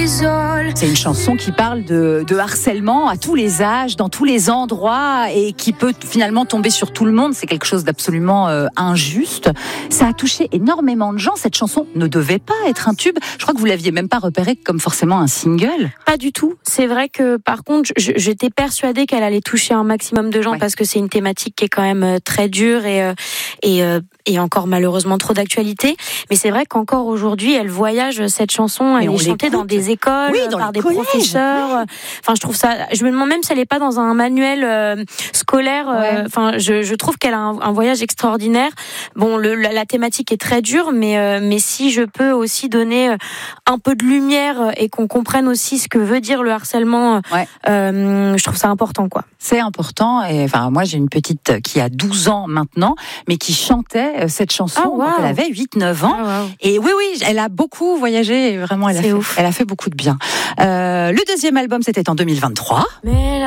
m'isole. C'est une chanson qui parle de harcèlement à tous les âges, dans tous les endroits et qui peut finalement tomber sur tout le monde. C'est quelque chose d'absolument injuste. Ça a touché énormément de gens. Cette chanson ne devait pas être un tube. Je crois que vous l'aviez même pas repérée comme forcément un single. Pas du tout. C'est vrai que par contre, j'étais persuadée qu'elle allait toucher un maximum de gens parce que c'est une thématique qui est quand même très dure et encore malheureusement trop d'actualité. Mais c'est vrai qu'encore aujourd'hui, elle voyage cette chanson. Elle est chantée dans des écoles, par des professeurs. Enfin, je trouve ça. Je me demande même si elle n'est pas dans un manuel scolaire. Enfin, je trouve qu'elle a un voyage extraordinaire. Bon, la thématique est très dure, mais si je peux aussi donner un peu de lumière et qu'on comprenne aussi ce que veut dire le harcèlement, je trouve ça important, quoi. C'est important. Et enfin, moi, j'ai une petite qui a 12 ans maintenant, mais qui chantait cette chanson quand elle avait 8-9 ans. Et oui, elle a beaucoup voyagé. Et vraiment, elle a fait beaucoup de bien. Le deuxième album, c'était en 2023. Mais